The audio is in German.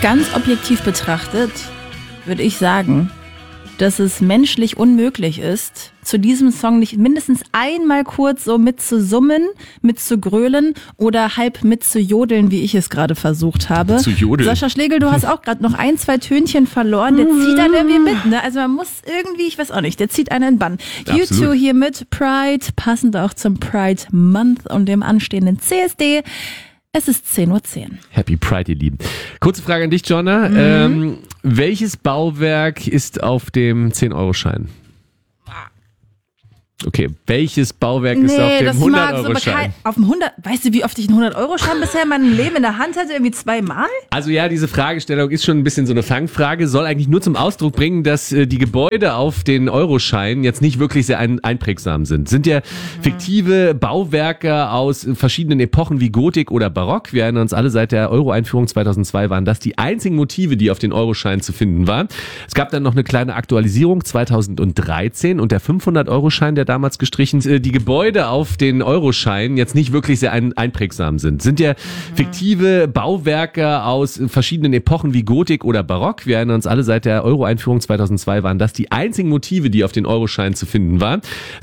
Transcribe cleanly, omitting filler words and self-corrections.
Ganz objektiv betrachtet würde ich sagen, dass es menschlich unmöglich ist, zu diesem Song nicht mindestens einmal kurz so mit zu summen, mit zu grölen oder halb mit zu jodeln, wie ich es gerade versucht habe. Zu jodeln. Sascha Schlegel, du hast auch gerade noch 1, 2 Tönchen verloren. Der zieht dann irgendwie mit, ne? Also man muss irgendwie, ich weiß auch nicht, der zieht einen in den Bann. U2 hier mit Pride, passend auch zum Pride Month und dem anstehenden CSD. Es ist 10:10 Uhr. Happy Pride, ihr Lieben. Kurze Frage an dich, Jonna. Welches Bauwerk ist auf dem 10-Euro-Schein? Okay, welches Bauwerk ist auf dem 100-Euro-Schein? Auf dem 100, weißt du, wie oft ich einen 100-Euro-Schein bisher in meinem Leben in der Hand hatte? Irgendwie 2-mal? Also ja, diese Fragestellung ist schon ein bisschen so eine Fangfrage, soll eigentlich nur zum Ausdruck bringen, dass die Gebäude auf den Euroscheinen jetzt nicht wirklich sehr einprägsam sind. Sind ja fiktive Bauwerke aus verschiedenen Epochen wie Gotik oder Barock. Wir erinnern uns alle, seit der Euro-Einführung 2002 waren das die einzigen Motive, die auf den Euroscheinen zu finden waren. Es gab dann noch eine kleine Aktualisierung 2013 und der 500-Euro-Schein, der damals gestrichen, die Gebäude auf den Euroscheinen jetzt nicht wirklich sehr einprägsam sind. Sind ja fiktive Bauwerke aus verschiedenen Epochen wie Gotik oder Barock. Wir erinnern uns alle, seit der Euro-Einführung 2002 waren das die einzigen Motive, die auf den Euroscheinen zu finden waren.